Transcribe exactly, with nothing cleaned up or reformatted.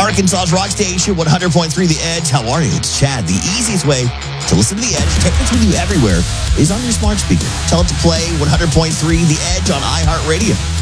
Arkansas's rock station, one hundred point three The Edge. How are you? It's Chad. The easiest way to listen to The Edge, take it with you everywhere, is on your smart speaker. Tell it to play one hundred point three The Edge on iHeartRadio.